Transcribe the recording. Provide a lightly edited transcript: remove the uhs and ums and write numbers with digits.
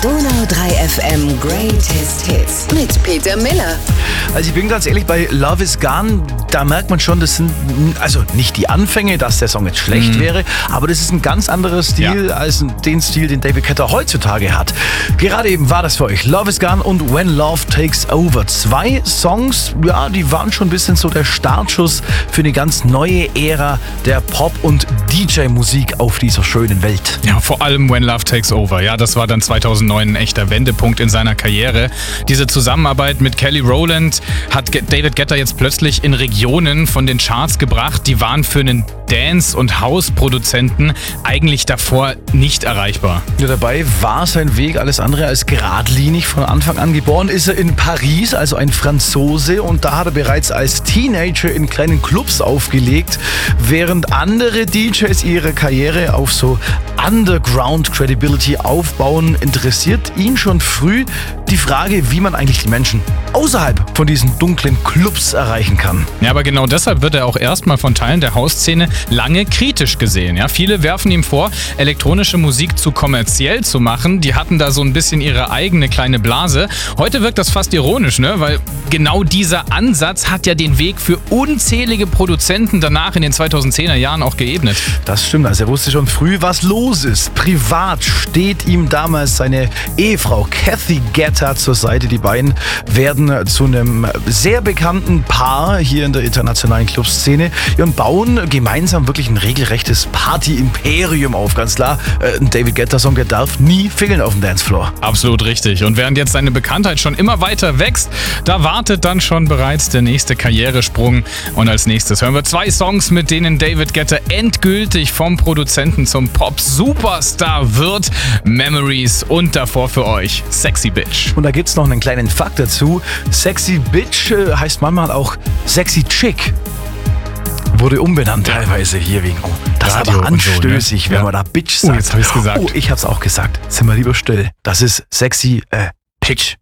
Donau 3 FM Greatest Hits mit Peter Miller. Also ich bin ganz ehrlich, bei Love is Gone, da merkt man schon, das sind also nicht die Anfänge, dass der Song jetzt schlecht wäre, aber das ist ein ganz anderer Stil als den Stil, den David Guetta heutzutage hat. Gerade eben war das für euch Love is Gone und When Love Takes Over. 2 Songs, ja, die waren schon ein bisschen so der Startschuss für eine ganz neue Ära der Pop- und DJ-Musik auf dieser schönen Welt. Ja, vor allem When Love Takes Over. Ja, das war dann 2009 ein echter Wendepunkt in seiner Karriere. Diese Zusammenarbeit mit Kelly Rowland hat David Guetta jetzt plötzlich in Regionen von den Charts gebracht, die waren für einen Dance- und House-Produzenten eigentlich davor nicht erreichbar. Ja, dabei war sein Weg alles andere als geradlinig. Von Anfang an geboren ist er in Paris, also ein Franzose, und da hat er bereits als Teenager in kleinen Clubs aufgelegt, während andere DJs ihre Karriere auf so Underground-Credibility aufbauen, interessiert ihn schon früh die Frage, wie man eigentlich die Menschen außerhalb von diesen dunklen Clubs erreichen kann. Ja, aber genau deshalb wird er auch erstmal von Teilen der House-Szene lange kritisch gesehen. Ja, viele werfen ihm vor, elektronische Musik zu kommerziell zu machen. Die hatten da so ein bisschen ihre eigene kleine Blase. Heute wirkt das fast ironisch, ne? Weil genau dieser Ansatz hat ja den Weg für unzählige Produzenten danach in den 2010er Jahren auch geebnet. Das stimmt, also er wusste schon früh, was los ist. Privat steht ihm damals seine Ehefrau Kathy Guetta zur Seite. Die beiden werden zu einem sehr bekannten Paar hier in der internationalen Clubszene und bauen gemeinsam wirklich ein regelrechtes Party-Imperium auf. Ganz klar, ein David Guetta-Song, der darf nie fehlen auf dem Dancefloor. Absolut richtig. Und während jetzt seine Bekanntheit schon immer weiter wächst, da wartet dann schon bereits der nächste Karrieresprung. Und als nächstes hören wir 2 Songs, mit denen David Guetta endgültig vom Produzenten zum Pop-Superstar wird. Memories und davor für euch Sexy Bitch. Und da gibt's noch einen kleinen Fakt dazu. Sexy Bitch heißt manchmal auch Sexy Chick. Wurde umbenannt teilweise hier wegen. Oh, das ist aber anstößig, wenn man da Bitch sagt. Oh, jetzt hab ich's gesagt. Oh, ich hab's auch gesagt. Sind wir lieber still. Das ist Sexy Pitch.